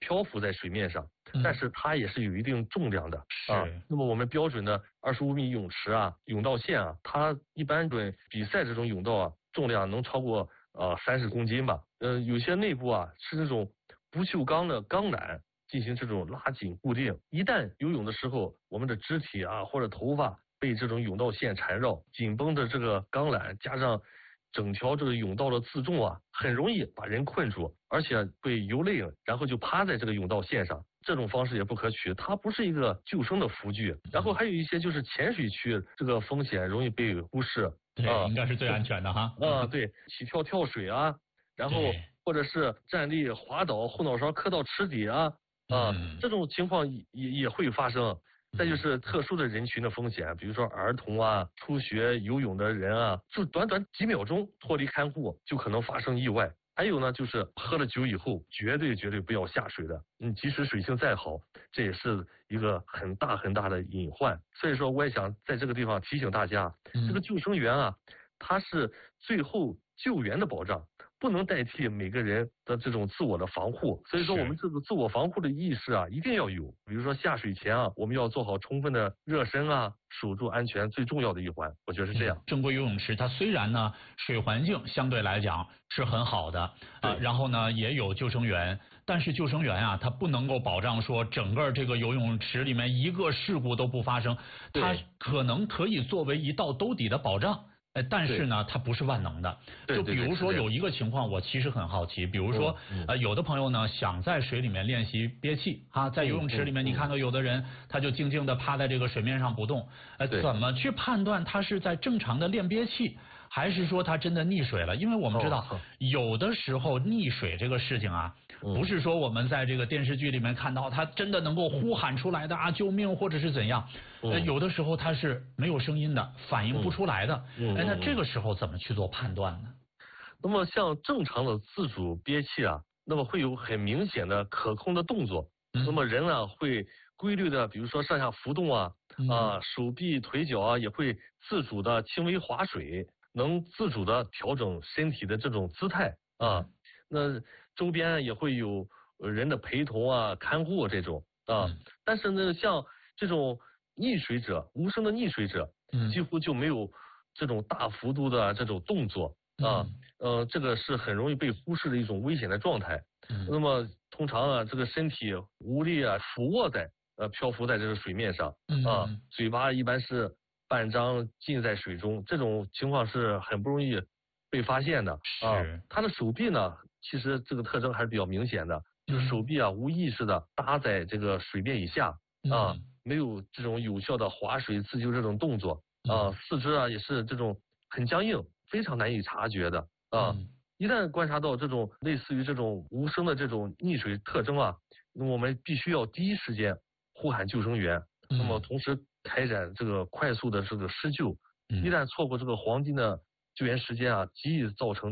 漂浮在水面上，但是它也是有一定重量的啊。那么我们标准的25米泳池啊，甬道线啊，它一般准比赛这种甬道啊，重量能超过30公斤吧。有些内部啊是那种不锈钢的钢缆进行这种拉紧固定，一旦游泳的时候，我们的肢体啊或者头发被这种甬道线缠绕，紧绷的这个钢缆加上整条这个甬道的自重啊，很容易把人困住，而且会游累了，然后就趴在这个甬道线上。这种方式也不可取，它不是一个救生的浮具。然后还有一些就是浅水区，这个风险容易被忽视。 对，应该是最安全的哈。 对，起跳水啊，然后或者是站立滑倒，后脑勺磕到池底啊，这种情况也会发生。再就是特殊的人群的风险，比如说儿童啊、初学游泳的人啊，就短短几秒钟脱离看护，就可能发生意外。还有呢，就是喝了酒以后，绝对不要下水的。即使水性再好，这也是一个很大的隐患。所以说，我也想在这个地方提醒大家，这个救生员啊，他是最后救援的保障，不能代替每个人的这种自我的防护。所以说，我们这个自我防护的意识啊，一定要有。比如说下水前啊，我们要做好充分的热身啊，守住安全最重要的一环，我觉得是这样。 正规游泳池它虽然呢水环境相对来讲是很好的然后呢也有救生员，但是救生员啊他不能够保障说整个这个游泳池里面一个事故都不发生，它可能可以作为一道兜底的保障。但是呢，它不是万能的。就比如说有一个情况，我其实很好奇，比如说有的朋友呢想在水里面练习憋气啊，在游泳池里面，你看到有的人他就静静的趴在这个水面上不动，怎么去判断他是在正常的练憋气，还是说他真的溺水了？因为我们知道有的时候溺水这个事情啊，不是说我们在这个电视剧里面看到他真的能够呼喊出来的啊救命或者是怎样，有的时候他是没有声音的，反应不出来的。那这个时候怎么去做判断呢？ 那么像正常的自主憋气啊，那么会有很明显的可控的动作。那么人啊会规律的，比如说上下浮动啊，手臂腿脚啊也会自主的轻微划水，能自主的调整身体的这种姿态啊。那周边也会有人的陪同啊、看护这种啊。但是呢，像这种溺水者、无声的溺水者，几乎就没有这种大幅度的这种动作啊。这个是很容易被忽视的一种危险的状态。那么通常啊，这个身体无力啊，俯卧在漂浮在这个水面上啊，嘴巴一般是半张浸在水中，这种情况是很不容易被发现的啊。他的手臂呢，其实这个特征还是比较明显的，就是手臂啊无意识的搭在这个水面以下啊，没有这种有效的划水自救这种动作啊，四肢啊也是这种很僵硬，非常难以察觉的啊。一旦观察到这种类似于这种无声的这种溺水特征啊，那么我们必须要第一时间呼喊救生员，那么同时开展这个快速的这个施救。一旦错过这个黄金的救援时间啊，极易造成